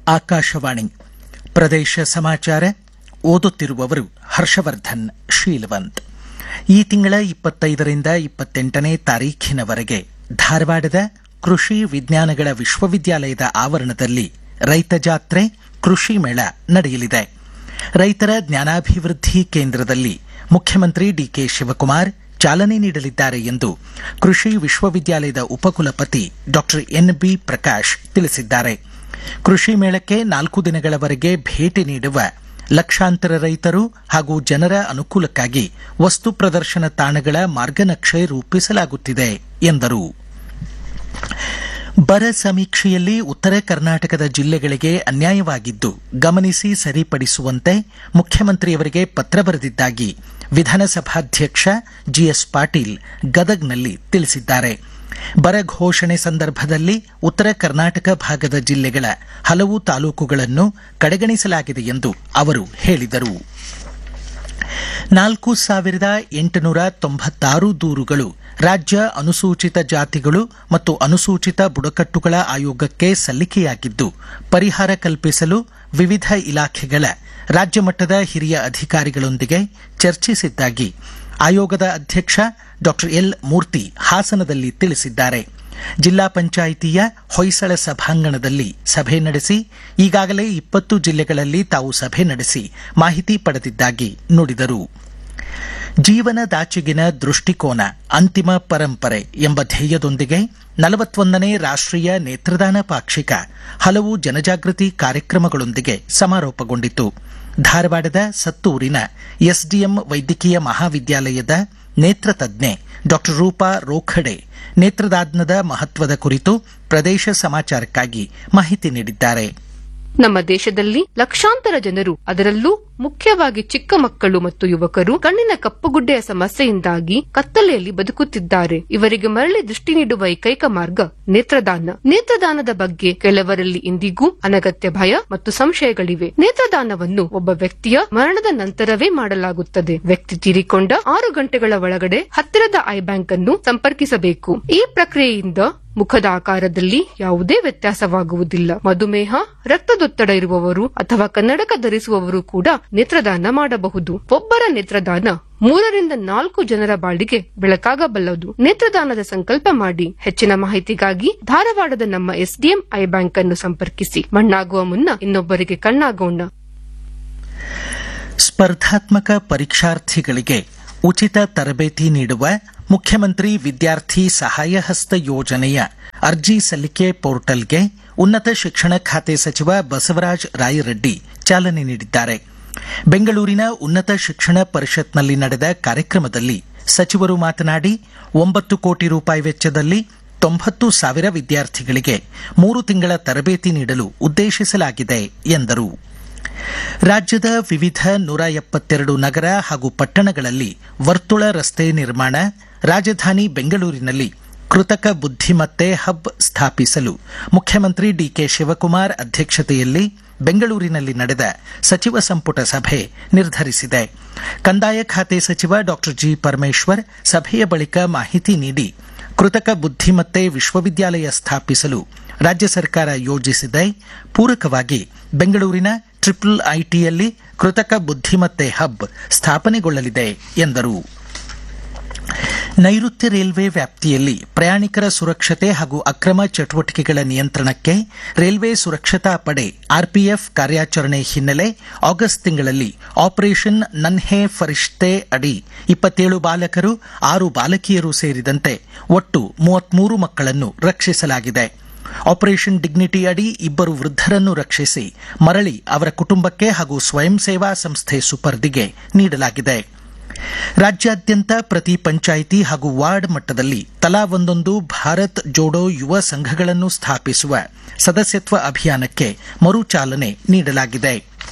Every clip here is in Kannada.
ಆಕಾಶವಾಣಿ ಪ್ರದೇಶ ಸಮಾಚಾರ ಓದುತ್ತಿರುವವರು ಹರ್ಷವರ್ಧನ್ ಶೀಲವಂತ್. ಈ ತಿಂಗಳ 25ರಿಂದ 28ನೇ ತಾರೀಖಿನವರೆಗೆ ಧಾರವಾಡದ ಕೃಷಿ ವಿಜ್ಞಾನಗಳ ವಿಶ್ವವಿದ್ಯಾಲಯದ ಆವರಣದಲ್ಲಿ ರೈತ ಜಾತ್ರೆ ಕೃಷಿ ಮೇಳ ನಡೆಯಲಿದೆ. ರೈತರ ಜ್ಞಾನಾಭಿವೃದ್ಧಿ ಕೇಂದ್ರದಲ್ಲಿ ಮುಖ್ಯಮಂತ್ರಿ ಡಿಕೆ ಶಿವಕುಮಾರ್ ಚಾಲನೆ ನೀಡಲಿದ್ದಾರೆ ಎಂದು ಕೃಷಿ ವಿಶ್ವವಿದ್ಯಾಲಯದ ಉಪಕುಲಪತಿ ಡಾ ಎನ್ಬಿ ಪ್ರಕಾಶ್ ತಿಳಿಸಿದ್ದಾರೆ. ಕೃಷಿ ಮೇಳಕ್ಕೆ 4 ದಿನಗಳವರೆಗೆ ಭೇಟಿ ನೀಡುವ ಲಕ್ಷಾಂತರ ರೈತರು ಹಾಗೂ ಜನರ ಅನುಕೂಲಕ್ಕಾಗಿ ವಸ್ತು ಪ್ರದರ್ಶನ ತಾಣಗಳ ಮಾರ್ಗನಕ್ಷೆ ರೂಪಿಸಲಾಗುತ್ತಿದೆ ಎಂದರು. ಬರ ಸಮೀಕ್ಷೆಯಲ್ಲಿ ಉತ್ತರ ಕರ್ನಾಟಕದ ಜಿಲ್ಲೆಗಳಿಗೆ ಅನ್ಯಾಯವಾಗಿದ್ದು ಗಮನಿಸಿ ಸರಿಪಡಿಸುವಂತೆ ಮುಖ್ಯಮಂತ್ರಿಯವರಿಗೆ ಪತ್ರ ಬರೆದಿದ್ದಾಗಿ ವಿಧಾನಸಭಾಧ್ಯಕ್ಷ ಜಿಎಸ್ ಪಾಟೀಲ್ ಗದಗ್ನಲ್ಲಿ ತಿಳಿಸಿದ್ದಾರೆ. ಬರ ಘೋಷಣೆ ಸಂದರ್ಭದಲ್ಲಿ ಉತ್ತರ ಕರ್ನಾಟಕ ಭಾಗದ ಜಿಲ್ಲೆಗಳ ಹಲವು ತಾಲೂಕುಗಳನ್ನು ಕಡೆಗಣಿಸಲಾಗಿದೆ ಎಂದು ಅವರು ಹೇಳಿದರು. 4,896 ದೂರುಗಳು ರಾಜ್ಯ ಅನುಸೂಚಿತ ಜಾತಿಗಳು ಮತ್ತು ಅನುಸೂಚಿತ ಬುಡಕಟ್ಟುಗಳ ಆಯೋಗಕ್ಕೆ ಸಲ್ಲಿಕೆಯಾಗಿದ್ದು, ಪರಿಹಾರ ಕಲ್ಪಿಸಲು ವಿವಿಧ ಇಲಾಖೆಗಳ ರಾಜ್ಯ ಮಟ್ಟದ ಹಿರಿಯ ಅಧಿಕಾರಿಗಳೊಂದಿಗೆ ಚರ್ಚಿಸಿದ್ದಾಗಿ ಆಯೋಗದ ಅಧ್ಯಕ್ಷ ಡಾ ಎಲ್ ಮೂರ್ತಿ ಹಾಸನದಲ್ಲಿ ತಿಳಿಸಿದ್ದಾರೆ. ಜಿಲ್ಲಾ ಪಂಚಾಯಿತಿಯ ಹೊಯ್ಸಳ ಸಭಾಂಗಣದಲ್ಲಿ ಸಭೆ ನಡೆಸಿ ಈಗಾಗಲೇ 20 ಜಿಲ್ಲೆಗಳಲ್ಲಿ ತಾವು ಸಭೆ ನಡೆಸಿ ಮಾಹಿತಿ ಪಡೆದಿದ್ದಾಗಿ ನುಡಿದರು. ಜೀವನದಾಚೆಗಿನ ದೃಷ್ಟಿಕೋನ ಅಂತಿಮ ಪರಂಪರೆ ಎಂಬ ಧ್ಯೇಯದೊಂದಿಗೆ 41ನೇ ರಾಷ್ಟ್ರೀಯ ನೇತ್ರದಾನ ಪಾಕ್ಷಿಕ ಹಲವು ಜನಜಾಗೃತಿ ಕಾರ್ಯಕ್ರಮಗಳೊಂದಿಗೆ ಸಮಾರೋಪಗೊಂಡಿತು. ಧಾರವಾಡದ ಸತ್ತೂರಿನ ಎಸ್ಡಿಎಂ ವೈದ್ಯಕೀಯ ಮಹಾವಿದ್ಯಾಲಯದ ನೇತ್ರ ತಜ್ಞೆ ಡಾ ರೂಪಾ ರೋಖಡೆ ನೇತ್ರದಾನದ ಮಹತ್ವದ ಕುರಿತು ಪ್ರದೇಶ ಸಮಾಚಾರಕ್ಕಾಗಿ ಮಾಹಿತಿ ನೀಡಿದ್ದಾರೆ. ನಮ್ಮ ದೇಶದಲ್ಲಿ ಲಕ್ಷಾಂತರ ಜನರು, ಅದರಲ್ಲೂ ಮುಖ್ಯವಾಗಿ ಚಿಕ್ಕ ಮಕ್ಕಳು ಮತ್ತು ಯುವಕರು ಕಣ್ಣಿನ ಕಪ್ಪುಗುಡ್ಡೆಯ ಸಮಸ್ಯೆಯಿಂದಾಗಿ ಕತ್ತಲೆಯಲ್ಲಿ ಬದುಕುತ್ತಿದ್ದಾರೆ. ಇವರಿಗೆ ಮರಳಿ ದೃಷ್ಟಿ ನೀಡುವ ಏಕೈಕ ಮಾರ್ಗ ನೇತ್ರದಾನ. ನೇತ್ರದಾನದ ಬಗ್ಗೆ ಕೆಲವರಲ್ಲಿ ಇಂದಿಗೂ ಅನಗತ್ಯ ಭಯ ಮತ್ತು ಸಂಶಯಗಳಿವೆ. ನೇತ್ರದಾನವನ್ನು ಒಬ್ಬ ವ್ಯಕ್ತಿಯ ಮರಣದ ನಂತರವೇ ಮಾಡಲಾಗುತ್ತದೆ. ವ್ಯಕ್ತಿ ತೀರಿಕೊಂಡ 6 ಗಂಟೆಗಳ ಒಳಗಡೆ ಹತ್ತಿರದ ಐ ಬ್ಯಾಂಕ್ ಅನ್ನು ಸಂಪರ್ಕಿಸಬೇಕು. ಈ ಪ್ರಕ್ರಿಯೆಯಿಂದ ಮುಖದ ಆಕಾರದಲ್ಲಿ ಯಾವುದೇ ವ್ಯತ್ಯಾಸವಾಗುವುದಿಲ್ಲ. ಮಧುಮೇಹ, ರಕ್ತದೊತ್ತಡ ಇರುವವರು ಅಥವಾ ಕನ್ನಡಕ ಧರಿಸುವವರು ಕೂಡ ನೇತ್ರದಾನ ಮಾಡಬಹುದು. ಒಬ್ಬರ ನೇತ್ರದಾನ 3 ರಿಂದ 4 ಜನರ ಬಾಳಿಗೆ ಬೆಳಕಾಗಬಲ್ಲದು. ನೇತ್ರದಾನದ ಸಂಕಲ್ಪ ಮಾಡಿ. ಹೆಚ್ಚಿನ ಮಾಹಿತಿಗಾಗಿ ಧಾರವಾಡದ ನಮ್ಮ ಎಸ್ಡಿಎಂ ಐ ಬ್ಯಾಂಕ್ ಅನ್ನು ಸಂಪರ್ಕಿಸಿ. ಮಣ್ಣಾಗುವ ಮುನ್ನ ಇನ್ನೊಬ್ಬರಿಗೆ ಕಣ್ಣಾಗೋಣ. ಸ್ಪರ್ಧಾತ್ಮಕ ಪರೀಕ್ಷಾರ್ಥಿಗಳಿಗೆ ಉಚಿತ ತರಬೇತಿ ನೀಡುವ ಮುಖ್ಯಮಂತ್ರಿ ವಿದ್ಯಾರ್ಥಿ ಸಹಾಯ ಹಸ್ತ ಯೋಜನೆಯ ಅರ್ಜಿ ಸಲ್ಲಿಕೆ ಪೋರ್ಟಲ್ಗೆ ಉನ್ನತ ಶಿಕ್ಷಣ ಖಾತೆ ಸಚಿವ ಬಸವರಾಜ ರಾಯರೆಡ್ಡಿ ಚಾಲನೆ ನೀಡಿದ್ದಾರೆ. ಬೆಂಗಳೂರಿನ ಉನ್ನತ ಶಿಕ್ಷಣ ಪರಿಷತ್ನಲ್ಲಿ ನಡೆದ ಕಾರ್ಯಕ್ರಮದಲ್ಲಿ ಸಚಿವರು ಮಾತನಾಡಿ 9 ಕೋಟಿ ರೂಪಾಯಿ ವೆಚ್ಚದಲ್ಲಿ 90,000 ವಿದ್ಯಾರ್ಥಿಗಳಿಗೆ 3 ತಿಂಗಳ ತರಬೇತಿ ನೀಡಲು ಉದ್ದೇಶಿಸಲಾಗಿದೆ ಎಂದರು. ರಾಜ್ಯದ ವಿವಿಧ 172 ನಗರ ಹಾಗೂ ಪಟ್ಟಣಗಳಲ್ಲಿ ವರ್ತುಳ ರಸ್ತೆ ನಿರ್ಮಾಣ, ರಾಜಧಾನಿ ಬೆಂಗಳೂರಿನಲ್ಲಿ ಕೃತಕ ಬುದ್ಧಿಮತ್ತೆ ಹಬ್ ಸ್ಥಾಪಿಸಲು ಮುಖ್ಯಮಂತ್ರಿ ಡಿಕೆ ಶಿವಕುಮಾರ್ ಅಧ್ಯಕ್ಷತೆಯಲ್ಲಿ ಬೆಂಗಳೂರಿನಲ್ಲಿ ನಡೆದ ಸಚಿವ ಸಂಪುಟ ಸಭೆ ನಿರ್ಧರಿಸಿದೆ. ಕಂದಾಯ ಖಾತೆ ಸಚಿವ ಡಾ ಜಿ ಪರಮೇಶ್ವರ್ ಸಭೆಯ ಬಳಿಕ ಮಾಹಿತಿ ನೀಡಿ, ಕೃತಕ ಬುದ್ಧಿಮತ್ತೆ ವಿಶ್ವವಿದ್ಯಾಲಯ ಸ್ಥಾಪಿಸಲು ರಾಜ್ಯ ಸರ್ಕಾರ ಯೋಜಿಸಿದೆ. ಪೂರಕವಾಗಿ ಬೆಂಗಳೂರಿನ ಐಟಿಯಲ್ಲಿ ಕೃತಕ ಬುದ್ಧಿಮತ್ತೆ ಹಬ್ ಸ್ಥಾಪನೆಗೊಳ್ಳಲಿದೆ ಎಂದರು. ನೈಋತ್ಯ ರೈಲ್ವೆ ವ್ಯಾಪ್ತಿಯಲ್ಲಿ ಪ್ರಯಾಣಿಕರ ಸುರಕ್ಷತೆ ಹಾಗೂ ಅಕ್ರಮ ಚಟುವಟಿಕೆಗಳ ನಿಯಂತ್ರಣಕ್ಕೆ ರೈಲ್ವೆ ಸುರಕ್ಷತಾ ಪಡೆ ಆರ್ಪಿಎಫ್ ಕಾರ್ಯಾಚರಣೆ ಹಿನ್ನೆಲೆ ಆಗಸ್ಟ್ ತಿಂಗಳಲ್ಲಿ ಆಪರೇಷನ್ ನನ್ಹೆ ಫರಿಷ್ತೆ ಅಡಿ 27 ಬಾಲಕರು 6 ಬಾಲಕಿಯರು ಸೇರಿದಂತೆ ಒಟ್ಟು 33 ಮಕ್ಕಳನ್ನು ರಕ್ಷಿಸಲಾಗಿದೆ. ಆಪರೇಷನ್ ಡಿಗ್ನಿಟಿ ಅಡಿ 2 ವೃದ್ಧರನ್ನು ರಕ್ಷಿಸಿ ಮರಳಿ ಅವರ ಕುಟುಂಬಕ್ಕೆ ಹಾಗೂ ಸ್ವಯಂ ಸೇವಾ ಸಂಸ್ಥೆ ಸುಪರ್ದಿಗೆ ನೀಡಲಾಗಿದೆ. ರಾಜ್ಯಾದ್ಯಂತ ಪ್ರತಿ ಪಂಚಾಯಿತಿ ಹಾಗೂ ವಾರ್ಡ್ ಮಟ್ಟದಲ್ಲಿ ತಲಾ ಒಂದೊಂದು ಭಾರತ್ ಜೋಡೋ ಯುವ ಸಂಘಗಳನ್ನು ಸ್ಥಾಪಿಸುವ ಸದಸ್ಯತ್ವ ಅಭಿಯಾನಕ್ಕೆ ಮರು ಚಾಲನೆ ನೀಡಲಾಗಿದೆ.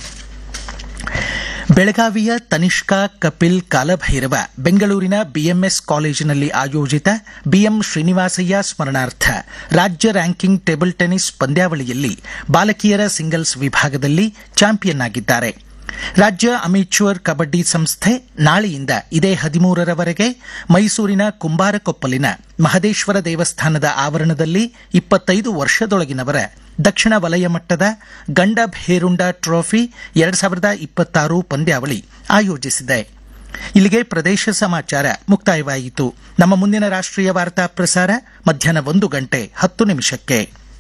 ಬೆಳಗಾವಿಯ ತನಿಷ್ಕಾ ಕಪಿಲ್ ಕಾಲಭೈರವ ಬೆಂಗಳೂರಿನ ಬಿಎಂಎಸ್ ಕಾಲೇಜಿನಲ್ಲಿ ಆಯೋಜಿತ ಬಿಎಂ ಶ್ರೀನಿವಾಸಯ್ಯ ಸ್ಮರಣಾರ್ಥ ರಾಜ್ಯ ರ್ಯಾಂಕಿಂಗ್ ಟೇಬಲ್ ಟೆನಿಸ್ ಪಂದ್ಯಾವಳಿಯಲ್ಲಿ ಬಾಲಕಿಯರ ಸಿಂಗಲ್ಸ್ ವಿಭಾಗದಲ್ಲಿ ಚಾಂಪಿಯನ್ ಆಗಿದ್ದಾರೆ. ರಾಜ್ಯ ಅಮೇಚ್ಯೂರ್ ಕಬಡ್ಡಿ ಸಂಸ್ಥೆ ನಾಳೆಯಿಂದ ಇದೇ 13ರವರೆಗೆ ಮೈಸೂರಿನ ಕುಂಬಾರಕೊಪ್ಪಲಿನ ಮಹದೇಶ್ವರ ದೇವಸ್ಥಾನದ ಆವರಣದಲ್ಲಿ 25 ವರ್ಷದೊಳಗಿನವರ ದಕ್ಷಿಣ ವಲಯ ಮಟ್ಟದ ಗಂಡ ಭೇರುಂಡ ಟ್ರೋಫಿ 2026 ಪಂದ್ಯಾವಳಿ ಆಯೋಜಿಸಿದೆ. ಇಲ್ಲಿಗೆ ಪ್ರದೇಶ ಸಮಾಚಾರ ಮುಕ್ತಾಯವಾಯಿತು. ನಮ್ಮ ಮುಂದಿನ ರಾಷ್ಟ್ರೀಯ ವಾರ್ತಾ ಪ್ರಸಾರ ಮಧ್ಯಾಹ್ನ 1:10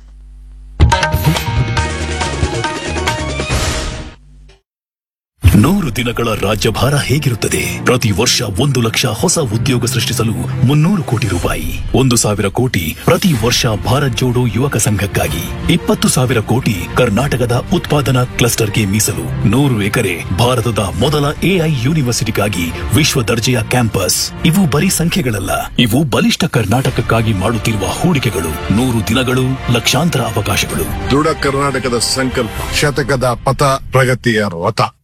100 ದಿನಗಳ ರಾಜ್ಯಭಾರ ಹೇಗಿರುತ್ತದೆ? ಪ್ರತಿ ವರ್ಷ 1 ಲಕ್ಷ ಹೊಸ ಉದ್ಯೋಗ ಸೃಷ್ಟಿಸಲು 300 ಕೋಟಿ ರೂಪಾಯಿ, 1,000 ಕೋಟಿ ಪ್ರತಿ ವರ್ಷ ಭಾರತ್ ಜೋಡೋ ಯುವಕ ಸಂಘಕ್ಕಾಗಿ, 20,000 ಕೋಟಿ ಕರ್ನಾಟಕದ ಉತ್ಪಾದನಾ ಕ್ಲಸ್ಟರ್ಗೆ ಮೀಸಲು, 100 ಎಕರೆ ಭಾರತದ ಮೊದಲ AI ಯೂನಿವರ್ಸಿಟಿಗಾಗಿ ವಿಶ್ವ ದರ್ಜೆಯ ಕ್ಯಾಂಪಸ್. ಇವು ಬರೀ ಸಂಖ್ಯೆಗಳಲ್ಲ, ಇವು ಬಲಿಷ್ಠ ಕರ್ನಾಟಕಕ್ಕಾಗಿ ಮಾಡುತ್ತಿರುವ ಹೂಡಿಕೆಗಳು. 100 ದಿನಗಳು, ಲಕ್ಷಾಂತರ ಅವಕಾಶಗಳು. ದೃಢ ಕರ್ನಾಟಕದ ಸಂಕಲ್ಪ, ಶತಕದ ಪಥ, ಪ್ರಗತಿಯ ರಥ.